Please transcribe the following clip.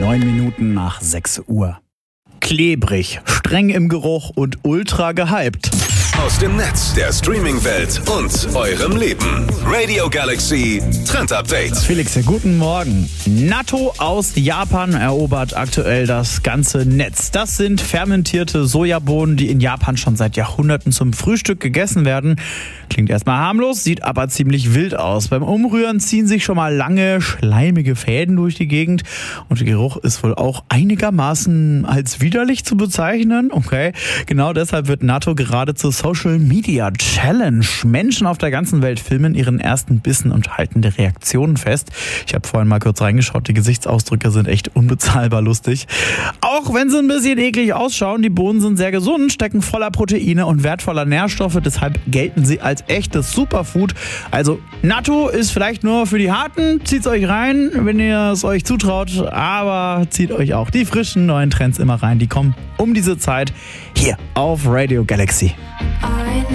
9 Minuten nach 6 Uhr. Klebrig, streng im Geruch und ultra gehypt. Aus dem Netz, der Streaming-Welt und eurem Leben. Radio Galaxy Trend Update. Felix, ja, guten Morgen. Natto aus Japan erobert aktuell das ganze Netz. Das sind fermentierte Sojabohnen, die in Japan schon seit Jahrhunderten zum Frühstück gegessen werden. Klingt erstmal harmlos, sieht aber ziemlich wild aus. Beim Umrühren ziehen sich schon mal lange, schleimige Fäden durch die Gegend. Und der Geruch ist wohl auch einigermaßen als widerlich zu bezeichnen. Okay, genau deshalb wird Natto gerade zur Social Media Challenge. Menschen auf der ganzen Welt filmen ihren ersten Bissen und halten die Reaktionen fest. Ich habe vorhin mal kurz reingeschaut, die Gesichtsausdrücke sind echt unbezahlbar lustig. Auch wenn sie ein bisschen eklig ausschauen, die Bohnen sind sehr gesund, stecken voller Proteine und wertvoller Nährstoffe, deshalb gelten sie als echtes Superfood. Also Natto ist vielleicht nur für die Harten, zieht's euch rein, wenn ihr es euch zutraut, aber zieht euch auch die frischen neuen Trends immer rein, die kommen um diese Zeit hier auf Radio Galaxy. I know